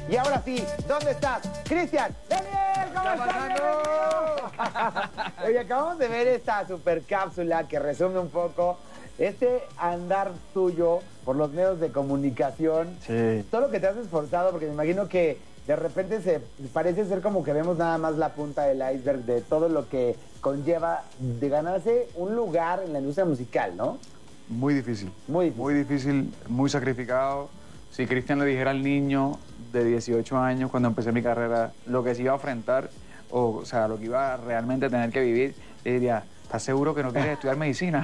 Y ahora sí, ¿dónde estás? Cristian, Daniel, ¿cómo estás? Oye, acabamos de ver esta super cápsula que resume un poco este andar tuyo por los medios de comunicación. Sí. Todo lo que te has esforzado, porque me imagino que de repente se parece ser como que vemos nada más la punta del iceberg de todo lo que conlleva de ganarse un lugar en la industria musical, ¿no? Muy difícil. Muy difícil. Muy difícil, muy sacrificado. Si Cristian le dijera al niño de 18 años cuando empecé mi carrera lo que se iba a enfrentar, o sea, lo que iba a realmente tener que vivir, le diría, ¿estás seguro que no quieres estudiar medicina?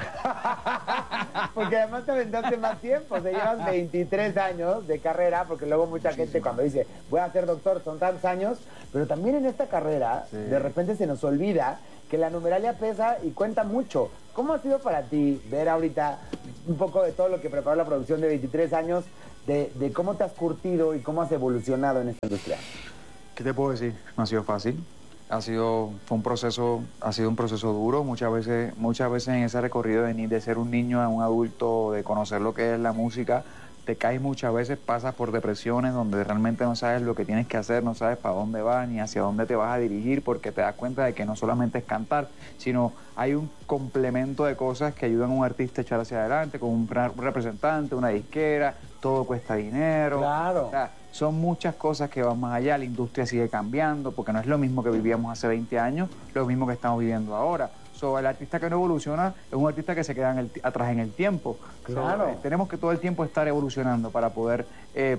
Porque además te aventaste más tiempo, o sea, llevas 23 años de carrera, porque luego mucha gente cuando dice, voy a ser doctor, son tantos años, pero también en esta carrera, de repente se nos olvida que la numeralia pesa y cuenta mucho. ¿Cómo ha sido para ti ver ahorita un poco de todo lo que preparó la producción de 23 años, de cómo te has curtido y cómo has evolucionado en esta industria? ¿Qué te puedo decir? No ha sido fácil. Ha sido un proceso duro. Muchas veces en ese recorrido de venir de ser un niño a un adulto, de conocer lo que es la música, te caes muchas veces, pasas por depresiones donde realmente no sabes lo que tienes que hacer, no sabes para dónde vas ni hacia dónde te vas a dirigir, porque te das cuenta de que no solamente es cantar, sino hay un complemento de cosas que ayudan a un artista a echar hacia adelante, como un representante, una disquera, todo cuesta dinero. Claro. O sea, son muchas cosas que van más allá, la industria sigue cambiando, porque no es lo mismo que vivíamos hace 20 años, lo mismo que estamos viviendo ahora. El artista que no evoluciona es un artista que se queda atrás en el tiempo. Claro. Tenemos que todo el tiempo estar evolucionando para poder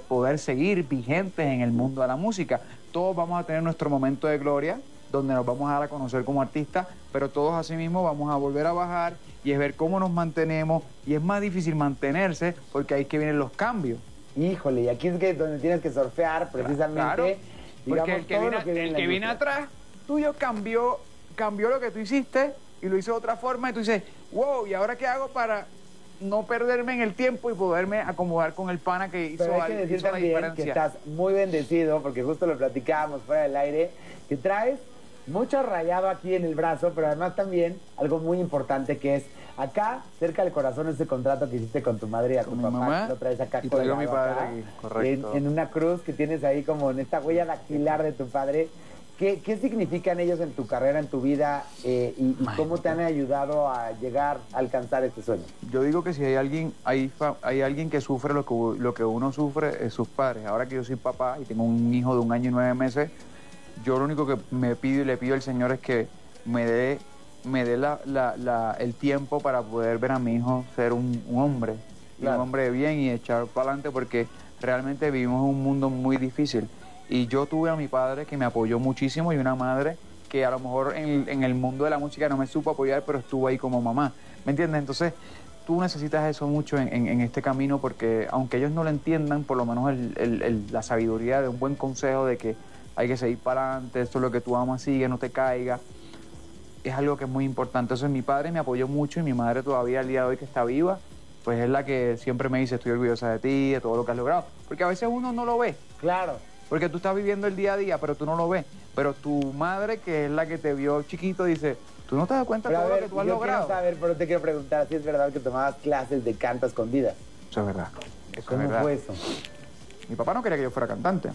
seguir vigentes en el mundo de la música. Todos vamos a tener nuestro momento de gloria, donde nos vamos a dar a conocer como artistas, pero todos asimismo vamos a volver a bajar y es ver cómo nos mantenemos, y es más difícil mantenerse porque ahí es que vienen los cambios. Híjole, y aquí es donde tienes que surfear precisamente. Claro, porque digamos, el que viene atrás tuyo cambió lo que tú hiciste y lo hizo de otra forma, y tú dices, wow, ¿y ahora qué hago para no perderme en el tiempo y poderme acomodar con el pana que hizo, pero hay que decir también que estás muy bendecido, porque justo lo platicábamos fuera del aire, que traes mucho rayado aquí en el brazo, pero además también algo muy importante que es acá, cerca del corazón, ese contrato que hiciste con tu madre y a tu papá, mamá, lo traes acá y traigo a mi padre acá, aquí, correcto. en una cruz que tienes ahí como en esta huella dactilar de tu padre. ¿Qué significan ellos en tu carrera, en tu vida, y cómo te han ayudado a llegar a alcanzar este sueño? Yo digo que si hay alguien que sufre lo que uno sufre, es sus padres. Ahora que yo soy papá y tengo un hijo de 1 año y 9 meses, yo lo único que me pido y le pido al Señor es que me dé el tiempo para poder ver a mi hijo ser un hombre, claro, un hombre de bien y echar para adelante, porque realmente vivimos en un mundo muy difícil. Y yo tuve a mi padre que me apoyó muchísimo y una madre que a lo mejor en el mundo de la música no me supo apoyar, pero estuvo ahí como mamá. ¿Me entiendes? Entonces, tú necesitas eso mucho en este camino, porque aunque ellos no lo entiendan, por lo menos la sabiduría de un buen consejo de que hay que seguir para adelante, esto es lo que tú amas, sigue, no te caigas, es algo que es muy importante. Entonces, mi padre me apoyó mucho y mi madre todavía al día de hoy que está viva, pues es la que siempre me dice, estoy orgullosa de ti, de todo lo que has logrado. Porque a veces uno no lo ve. Claro. Porque tú estás viviendo el día a día, pero tú no lo ves. Pero tu madre, que es la que te vio chiquito, dice, ¿tú no te das cuenta de todo lo que tú has logrado? Quiero saber, pero te quiero preguntar si es verdad que tomabas clases de canto a escondidas. Eso es verdad. ¿Cómo fue eso? Mi papá no quería que yo fuera cantante.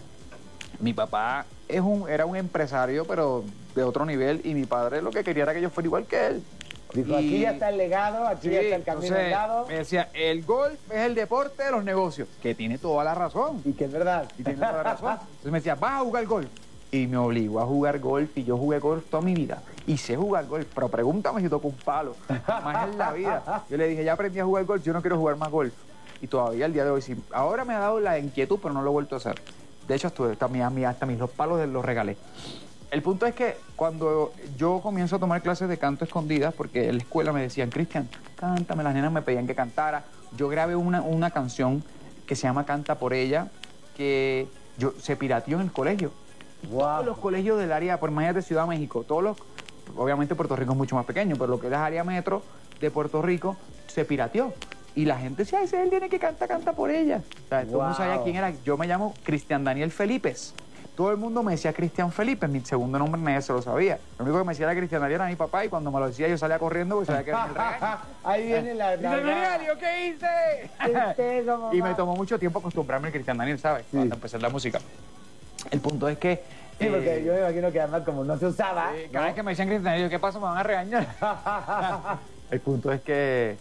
Mi papá era un empresario, pero de otro nivel, y mi padre lo que quería era que yo fuera igual que él. Dijo, aquí ya está el legado, aquí ya está el camino andado. Me decía, el golf es el deporte de los negocios, que tiene toda la razón. Y que es verdad. Y tiene toda la razón. Entonces me decía, vas a jugar golf. Y me obligó a jugar golf, y yo jugué golf toda mi vida. Y sé jugar golf, pero pregúntame si toco un palo. Jamás en la vida. Yo le dije, ya aprendí a jugar golf, yo no quiero jugar más golf. Y todavía al día de hoy, sí. Ahora me ha dado la inquietud, pero no lo he vuelto a hacer. De hecho, hasta mis los palos los regalé. El punto es que cuando yo comienzo a tomar clases de canto escondidas, porque en la escuela me decían, Cristian, cántame, las nenas me pedían que cantara. Yo grabé una canción que se llama Canta por ella, que se pirateó en el colegio. Wow. Todos los colegios del área, por más de Ciudad de México, obviamente Puerto Rico es mucho más pequeño, pero lo que es la área metro de Puerto Rico se pirateó. Y la gente decía, ese él tiene que canta por ella. O sea, todo el mundo sabía quién era. Yo me llamo Cristian Daniel Felipes. Todo el mundo me decía Cristian Felipe, mi segundo nombre nadie se lo sabía. Lo único que me decía era Cristian Daniel, era mi papá, y cuando me lo decía yo salía corriendo porque sabía que era el regaño. Ahí viene la... Cristian Daniel, ¿yo qué hice? Y me tomó mucho tiempo acostumbrarme al Cristian Daniel, ¿sabes? Sí. Cuando empecé la música. El punto es que... Sí, porque yo me imagino que además como no se usaba... Cada vez que me dicen Cristian, yo, ¿qué pasa? Me van a regañar. El punto es que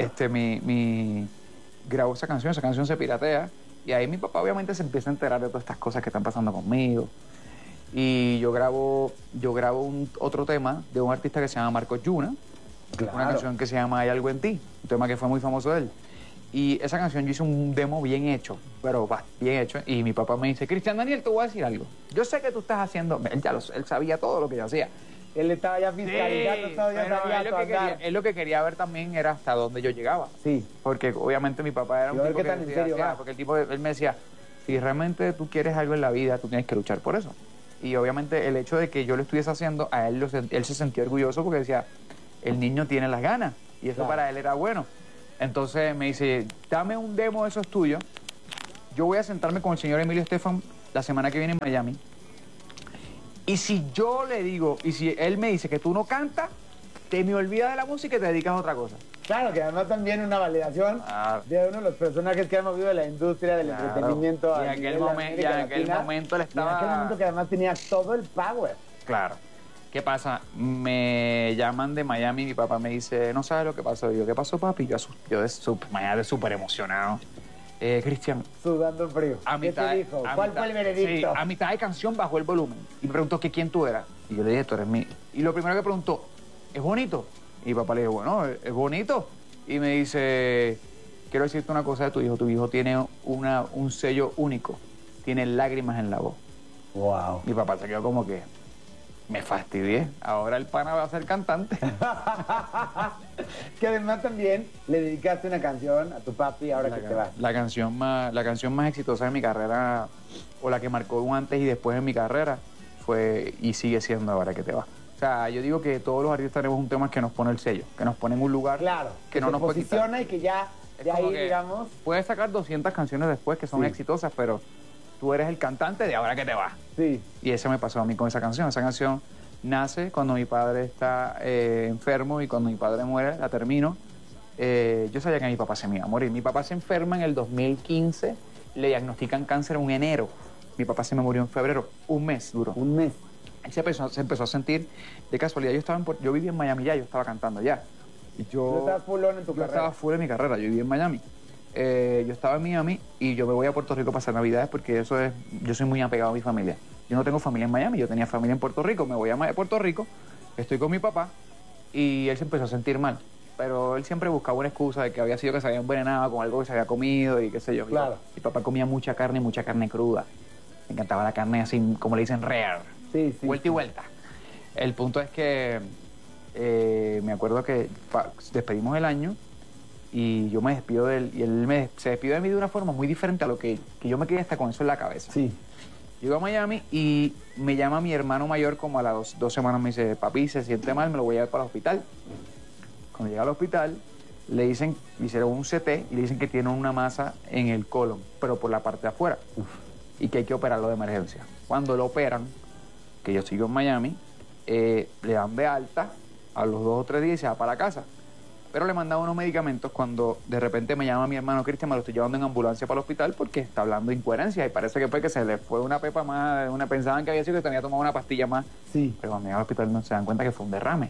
grabó esa canción se piratea, y ahí mi papá obviamente se empieza a enterar de todas estas cosas que están pasando conmigo. Y yo grabo otro tema de un artista que se llama Marcos Yuna, una canción que se llama Hay algo en ti, un tema que fue muy famoso de él. Y esa canción yo hice un demo bien hecho, pero bien hecho, y mi papá me dice, Cristian Daniel, te voy a decir algo. Yo sé que tú estás haciendo... Él sabía todo lo que yo hacía. Él estaba ya fiscalizando todo, ya sabía él lo que quería ver también era hasta dónde yo llegaba. Sí. Porque obviamente mi papá era un tipo que decía, porque él me decía, si realmente tú quieres algo en la vida, tú tienes que luchar por eso. Y obviamente el hecho de que yo lo estuviese haciendo, a él se sentía orgulloso porque decía, el niño tiene las ganas, y eso para él era bueno. Entonces me dice, dame un demo de esos tuyos, yo voy a sentarme con el señor Emilio Estefan la semana que viene en Miami, y si yo le digo, y si él me dice que tú no cantas, te me olvidas de la música y te dedicas a otra cosa. Claro, que además también una validación de uno de los personajes que han movido la industria del entretenimiento. Y en aquel momento él estaba... Y en aquel momento que además tenía todo el power. Claro. ¿Qué pasa? Me llaman de Miami y mi papá me dice, no sabes lo que pasó. Y yo, ¿qué pasó, papi? Yo de súper emocionado. Cristian. Sudando frío. ¿Qué te dijo? ¿Cuál fue el veredicto? Sí, a mitad de canción bajó el volumen y me preguntó que quién tú eras. Y yo le dije, tú eres mí. Y lo primero que preguntó, ¿es bonito? Y mi papá le dijo, bueno, es bonito. Y me dice, quiero decirte una cosa de tu hijo. Tu hijo tiene un sello único. Tiene lágrimas en la voz. Wow. Mi papá se quedó como que... Me fastidié. Ahora el pana va a ser cantante. Que además también le dedicaste una canción a tu papi ahora que te vas. La canción más exitosa de mi carrera, o la que marcó un antes y después en mi carrera, fue y sigue siendo Ahora que te vas. O sea, yo digo que todos los artistas tenemos un tema que nos pone el sello, que nos pone en un lugar que no se nos posiciona y que ya de ahí, digamos... Puedes sacar 200 canciones después que son exitosas, pero tú eres el cantante de Ahora que te vas. Sí. Y eso me pasó a mí con esa canción. Esa canción nace cuando mi padre está enfermo y cuando mi padre muere, la termino. Yo sabía que mi papá se me iba a morir. Mi papá se enferma en el 2015, le diagnostican cáncer en enero. Mi papá se me murió en febrero. Un mes duró. Un mes. Él se empezó a sentir de casualidad. Yo vivía en Miami ya, yo estaba cantando ya. Y ¿Tú estabas full on en tu carrera? Yo estaba full en mi carrera, yo vivía en Miami. Yo estaba en Miami y yo me voy a Puerto Rico a pasar Navidades porque yo soy muy apegado a mi familia. Yo no tengo familia en Miami, yo tenía familia en Puerto Rico. Me voy a Puerto Rico, estoy con mi papá y él se empezó a sentir mal. Pero él siempre buscaba una excusa de que había sido que se había envenenado con algo que se había comido y qué sé yo. Claro. Mi papá comía mucha carne cruda. Me encantaba la carne así, como le dicen, rare. Sí, vuelta y vuelta. El punto es que me acuerdo que despedimos el año y yo me despido de él y él se despidió de mí de una forma muy diferente a lo que yo me quedé hasta con eso en la cabeza. Sí. Llego a Miami y me llama mi hermano mayor como a las dos semanas, me dice, papi, se siente mal, me lo voy a llevar para el hospital. Cuando llega al hospital, le hicieron un CT y le dicen que tiene una masa en el colon, pero por la parte de afuera. Uf. Y que hay que operarlo de emergencia. Cuando lo operan, que yo sigo en Miami, le dan de alta a los 2 o 3 días y se va para la casa. Pero le mandaban unos medicamentos cuando de repente me llama mi hermano Cristian, me lo estoy llevando en ambulancia para el hospital porque está hablando de incoherencia y parece que fue que se le fue una pepa más, pensaban que había sido que tenía tomado una pastilla más. Sí. Pero cuando llega al hospital no se dan cuenta que fue un derrame.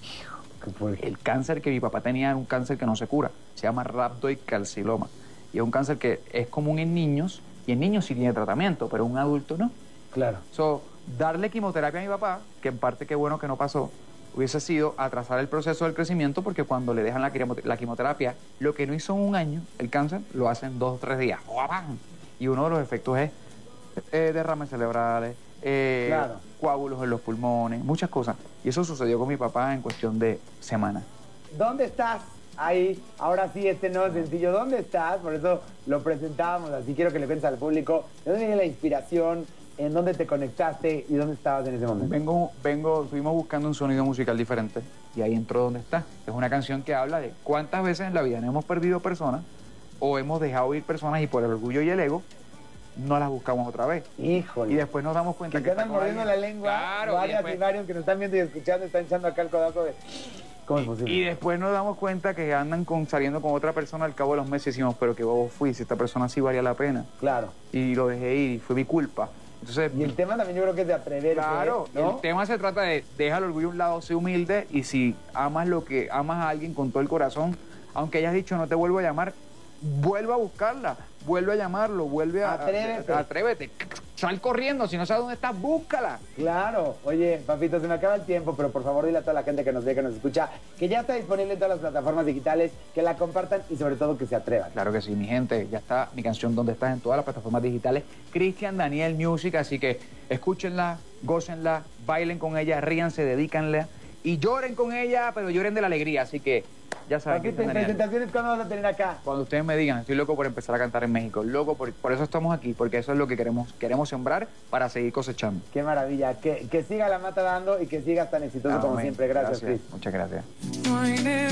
El cáncer que mi papá tenía era un cáncer que no se cura, se llama rhabdoid-carcinoma y es un cáncer que es común en niños y en niños sí tiene tratamiento, pero un adulto no. Claro. Darle quimioterapia a mi papá, que en parte qué bueno que no pasó, hubiese sido atrasar el proceso del crecimiento porque cuando le dejan la quimioterapia, lo que no hizo en un año, el cáncer, lo hacen 2 o 3 días. Y uno de los efectos es derrames cerebrales, coágulos en los pulmones, muchas cosas. Y eso sucedió con mi papá en cuestión de semanas. ¿Dónde estás? Ahí, ahora sí, este nuevo sencillo. ¿Dónde estás? Por eso lo presentábamos, así quiero que le cuentes al público. ¿De dónde viene la inspiración? ¿En dónde te conectaste y dónde estabas en ese momento? Estuvimos buscando un sonido musical diferente y ahí entró Donde Está. Es una canción que habla de cuántas veces en la vida no hemos perdido personas o hemos dejado ir personas y por el orgullo y el ego no las buscamos otra vez. Híjole. Y después nos damos cuenta que están mordiendo la lengua. Claro, varias y varios que nos están viendo y escuchando están echando acá el codazo de... ¿Cómo es posible? Y después nos damos cuenta que andan saliendo con otra persona al cabo de los meses y decimos, pero que bobo fui, si esta persona sí valía la pena. Claro. Y lo dejé ir y fue mi culpa. Entonces, y el tema también yo creo que es de atreverse. claro, ¿no? el tema se trata de dejar el orgullo a un lado, sé humilde, y si amas a alguien con todo el corazón, aunque hayas dicho no te vuelvo a llamar, vuelve a buscarla, vuelve a llamarlo, vuelve a... Atrévete. Atrévete. Sal corriendo, si no sabes dónde estás, búscala. Claro. Oye, papito, se me acaba el tiempo, pero por favor dile a toda la gente que nos ve, que nos escucha, que ya está disponible en todas las plataformas digitales, que la compartan y sobre todo que se atrevan. Claro que sí, mi gente, ya está mi canción Donde Estás en todas las plataformas digitales, Cristian Daniel Music, así que escúchenla, gócenla, bailen con ella, ríanse, dedícanla y lloren con ella, pero lloren de la alegría, así que ya saben. Papito, ¿en presentaciones cuándo vas a tener acá? Cuando ustedes me digan, estoy loco por empezar a cantar en México, loco, por eso estamos aquí, porque eso es lo que queremos sembrar para seguir cosechando. Qué maravilla, que siga la mata dando y que sigas tan exitoso como Amén. siempre. Gracias, Cris. Muchas gracias.